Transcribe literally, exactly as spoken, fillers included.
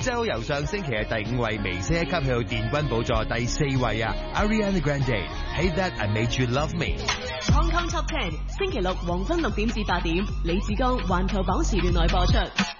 周由上星期嘅第五位微升一級去到殿軍寶座第四位啊 Ariana Grande。Hey That I Made You Love Me。Hong Kong Top Ten 星期六黃昏六點至八點，李志剛環球榜時段內播出。